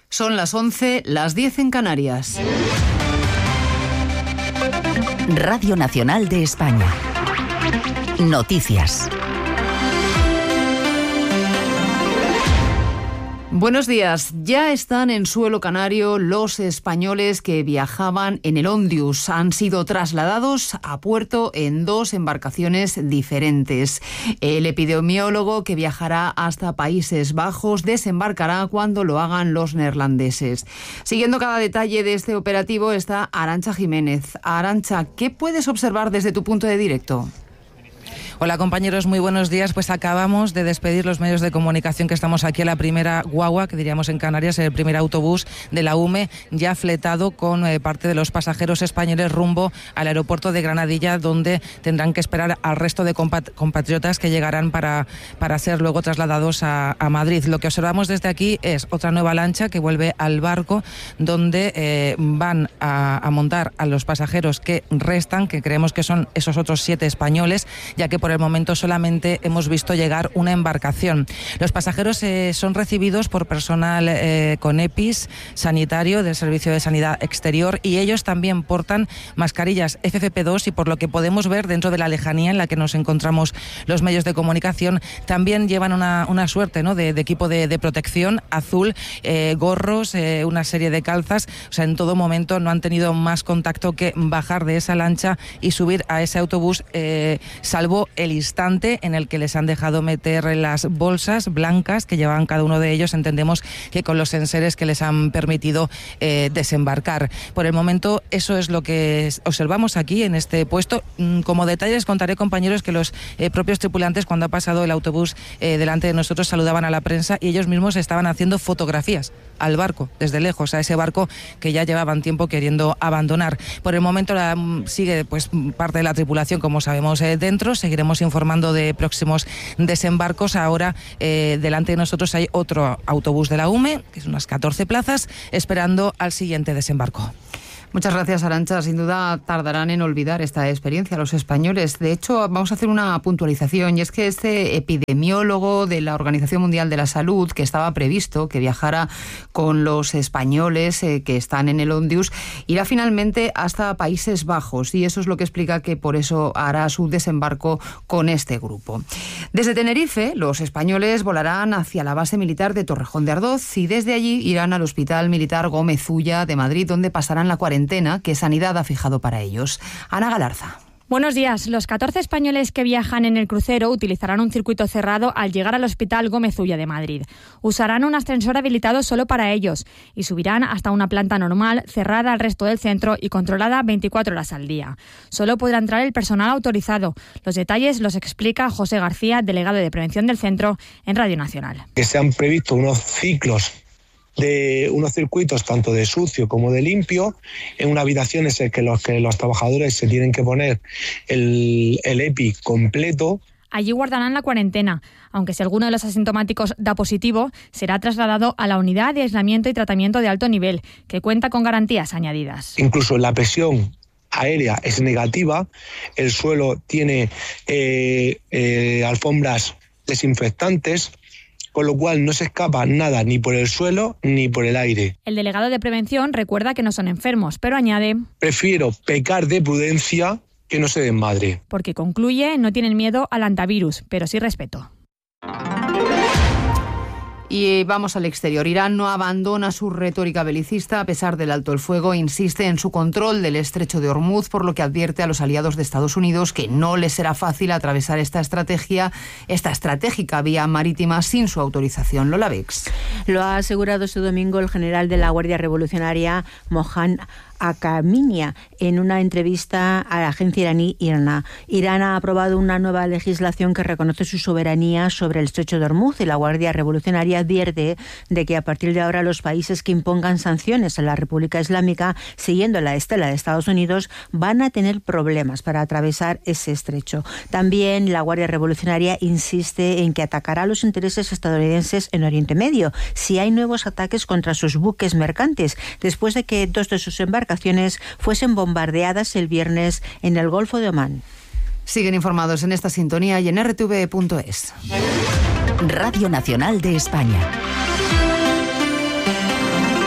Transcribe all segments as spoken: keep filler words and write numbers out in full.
Son las once, las diez en Canarias. Radio Nacional de España. Noticias. Buenos días. Ya están en suelo canario los españoles que viajaban en el Ondius. Han sido trasladados a puerto en dos embarcaciones diferentes. El epidemiólogo que viajará hasta Países Bajos desembarcará cuando lo hagan los neerlandeses. Siguiendo cada detalle de este operativo está Arantxa Jiménez. Arantxa, ¿qué puedes observar desde tu punto de directo? Hola compañeros, muy buenos días. Pues acabamos de despedir los medios de comunicación que estamos aquí en la primera guagua, que diríamos en Canarias, el primer autobús de la U M E, ya fletado con eh, parte de los pasajeros españoles rumbo al aeropuerto de Granadilla, donde tendrán que esperar al resto de compat- compatriotas que llegarán para, para ser luego trasladados a, a Madrid. Lo que observamos desde aquí es otra nueva lancha que vuelve al barco, donde eh, van a, a montar a los pasajeros que restan, que creemos que son esos otros siete españoles, ya que por el momento solamente hemos visto llegar una embarcación. Los pasajeros eh, son recibidos por personal eh, con EPIs sanitario del Servicio de Sanidad Exterior, y ellos también portan mascarillas F F P dos, y por lo que podemos ver dentro de la lejanía en la que nos encontramos los medios de comunicación, también llevan una, una suerte, ¿no?, de, de equipo de, de protección azul, eh, gorros, eh, una serie de calzas. O sea, en todo momento no han tenido más contacto que bajar de esa lancha y subir a ese autobús, eh, salvo el instante en el que les han dejado meter las bolsas blancas que llevaban cada uno de ellos, entendemos que con los enseres que les han permitido eh, desembarcar. Por el momento eso es lo que observamos aquí en este puesto. Como detalle les contaré, compañeros, que los eh, propios tripulantes, cuando ha pasado el autobús eh, delante de nosotros, saludaban a la prensa y ellos mismos estaban haciendo fotografías al barco, desde lejos, a ese barco que ya llevaban tiempo queriendo abandonar. Por el momento la, sigue pues parte de la tripulación, como sabemos, eh, dentro. Seguiremos informando de próximos desembarcos. Ahora eh, delante de nosotros hay otro autobús de la U M E, que es unas catorce plazas, esperando al siguiente desembarco. Muchas gracias, Arantxa. Sin duda tardarán en olvidar esta experiencia los españoles. De hecho, vamos a hacer una puntualización, y es que este epidemiólogo de la Organización Mundial de la Salud, que estaba previsto que viajara con los españoles eh, que están en el Ondius, irá finalmente hasta Países Bajos, y eso es lo que explica que por eso hará su desembarco con este grupo. Desde Tenerife, los españoles volarán hacia la base militar de Torrejón de Ardoz, y desde allí irán al Hospital Militar Gómez Ulla de Madrid, donde pasarán la cuarentena que Sanidad ha fijado para ellos. Ana Galarza. Buenos días. Los catorce españoles que viajan en el crucero utilizarán un circuito cerrado al llegar al Hospital Gómez Ulla de Madrid. Usarán un ascensor habilitado solo para ellos y subirán hasta una planta normal, cerrada al resto del centro y controlada veinticuatro horas al día. Solo podrá entrar el personal autorizado. Los detalles los explica José García, delegado de prevención del centro, en Radio Nacional. Que se han previsto unos ciclos de unos circuitos tanto de sucio como de limpio, en una habitación es el que los, que los trabajadores se tienen que poner el, el EPI completo. Allí guardarán la cuarentena, aunque si alguno de los asintomáticos da positivo, será trasladado a la unidad de aislamiento y tratamiento de alto nivel, que cuenta con garantías añadidas. Incluso la presión aérea es negativa, el suelo tiene eh, eh, alfombras desinfectantes, con lo cual no se escapa nada ni por el suelo ni por el aire. El delegado de prevención recuerda que no son enfermos, pero añade: prefiero pecar de prudencia que no se desmadre. Porque concluye, no tienen miedo al antivirus, pero sí respeto. Y vamos al exterior. Irán no abandona su retórica belicista a pesar del alto el fuego. Insiste en su control del estrecho de Hormuz, por lo que advierte a los aliados de Estados Unidos que no les será fácil atravesar esta estrategia, esta estratégica vía marítima sin su autorización. Lola Bex. Lo ha asegurado este domingo el general de la Guardia Revolucionaria, Mohan Akaminia, en una entrevista a la agencia iraní IRNA. Irán ha aprobado una nueva legislación que reconoce su soberanía sobre el estrecho de Hormuz, y la Guardia Revolucionaria advierte de que a partir de ahora los países que impongan sanciones a la República Islámica, siguiendo la estela de Estados Unidos, van a tener problemas para atravesar ese estrecho. También la Guardia Revolucionaria insiste en que atacará los intereses estadounidenses en Oriente Medio si hay nuevos ataques contra sus buques mercantes, después de que dos de sus embarcaciones fuesen bombardeadas el viernes en el Golfo de Omán. Siguen informados en esta sintonía y en R T V punto es. Radio Nacional de España.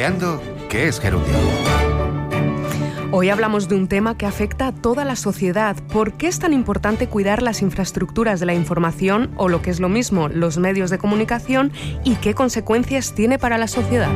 escuchando ¿Qué es Gerundio? Hoy hablamos de un tema que afecta a toda la sociedad. ¿Por qué es tan importante cuidar las infraestructuras de la información o, lo que es lo mismo, los medios de comunicación, y qué consecuencias tiene para la sociedad?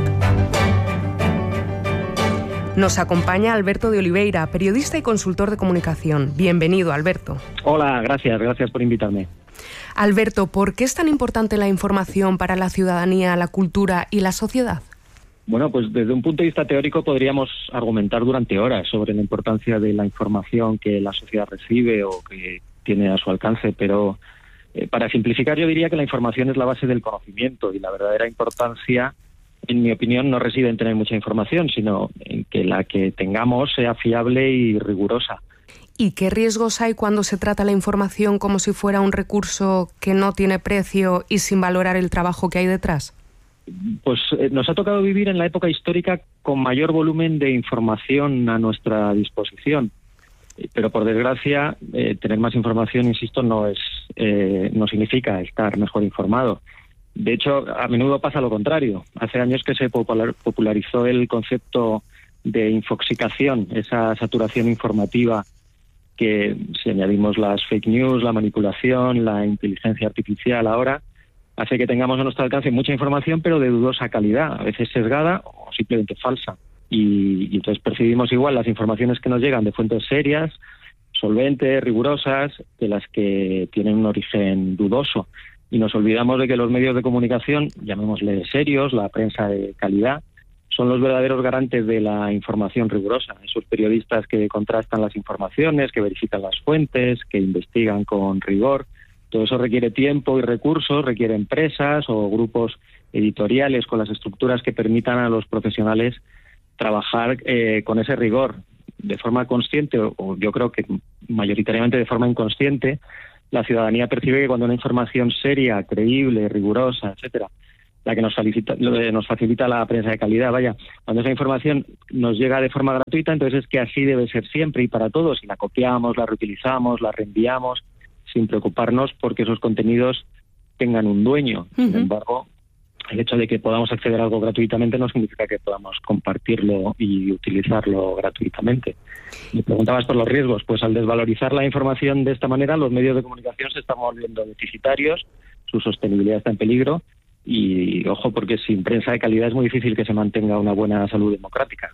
Nos acompaña Alberto de Oliveira, periodista y consultor de comunicación. Bienvenido, Alberto. Hola, gracias, gracias por invitarme. Alberto, ¿por qué es tan importante la información para la ciudadanía, la cultura y la sociedad? Bueno, pues desde un punto de vista teórico podríamos argumentar durante horas sobre la importancia de la información que la sociedad recibe o que tiene a su alcance, pero eh, para simplificar yo diría que la información es la base del conocimiento y la verdadera importancia, en mi opinión, no reside en tener mucha información, sino en que la que tengamos sea fiable y rigurosa. ¿Y qué riesgos hay cuando se trata la información como si fuera un recurso que no tiene precio y sin valorar el trabajo que hay detrás? Pues eh, nos ha tocado vivir en la época histórica con mayor volumen de información a nuestra disposición. Pero por desgracia, eh, tener más información, insisto, no es eh, no significa estar mejor informado. De hecho, a menudo pasa lo contrario. Hace años que se popular, popularizó el concepto de infoxicación, esa saturación informativa que, si añadimos las fake news, la manipulación, la inteligencia artificial ahora, hace que tengamos a nuestro alcance mucha información, pero de dudosa calidad, a veces sesgada o simplemente falsa. Y, y entonces percibimos igual las informaciones que nos llegan de fuentes serias, solventes, rigurosas, de las que tienen un origen dudoso. Y nos olvidamos de que los medios de comunicación, llamémosle serios, la prensa de calidad, son los verdaderos garantes de la información rigurosa. Esos periodistas que contrastan las informaciones, que verifican las fuentes, que investigan con rigor. Todo eso requiere tiempo y recursos, requiere empresas o grupos editoriales con las estructuras que permitan a los profesionales trabajar eh, con ese rigor de forma consciente, o, o yo creo que mayoritariamente de forma inconsciente. La ciudadanía percibe que cuando una información seria, creíble, rigurosa, etcétera, la que nos facilita, nos facilita la prensa de calidad, vaya, cuando esa información nos llega de forma gratuita, entonces es que así debe ser siempre y para todos, y la copiamos, la reutilizamos, la reenviamos, sin preocuparnos porque esos contenidos tengan un dueño. Uh-huh. Sin embargo, el hecho de que podamos acceder a algo gratuitamente no significa que podamos compartirlo y utilizarlo gratuitamente. Me preguntabas por los riesgos. Pues al desvalorizar la información de esta manera, los medios de comunicación se están volviendo deficitarios, su sostenibilidad está en peligro y, ojo, porque sin prensa de calidad es muy difícil que se mantenga una buena salud democrática.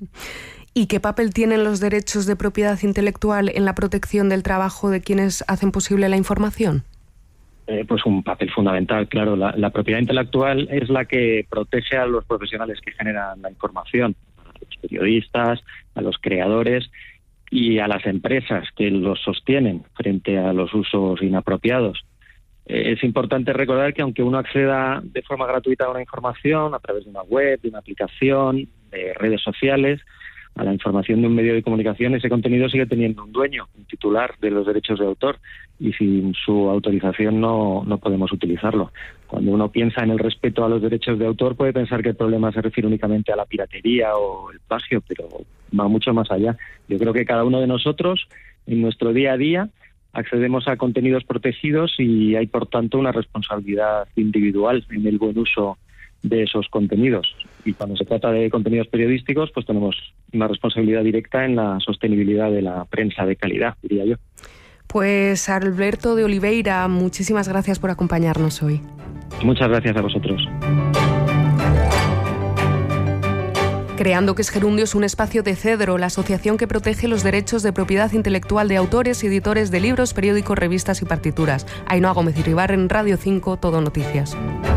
¿Y qué papel tienen los derechos de propiedad intelectual en la protección del trabajo de quienes hacen posible la información? Eh, pues un papel fundamental, claro. La, la propiedad intelectual es la que protege a los profesionales que generan la información, a los periodistas, a los creadores y a las empresas que los sostienen frente a los usos inapropiados. Eh, es importante recordar que aunque uno acceda de forma gratuita a una información a través de una web, de una aplicación, de redes sociales, a la información de un medio de comunicación, ese contenido sigue teniendo un dueño, un titular de los derechos de autor, y sin su autorización no, no podemos utilizarlo. Cuando uno piensa en el respeto a los derechos de autor puede pensar que el problema se refiere únicamente a la piratería o el plagio, pero va mucho más allá. Yo creo que cada uno de nosotros, en nuestro día a día, accedemos a contenidos protegidos y hay, por tanto, una responsabilidad individual en el buen uso de esos contenidos. Y cuando se trata de contenidos periodísticos, pues tenemos una responsabilidad directa en la sostenibilidad de la prensa de calidad, diría yo. Pues Alberto de Oliveira, muchísimas gracias por acompañarnos hoy. Muchas gracias a vosotros. Creando que es Gerundio es un espacio de Cedro, la asociación que protege los derechos de propiedad intelectual de autores y editores de libros, periódicos, revistas y partituras. Ainhoa Gómez Iribarren, Radio cinco, Todo Noticias.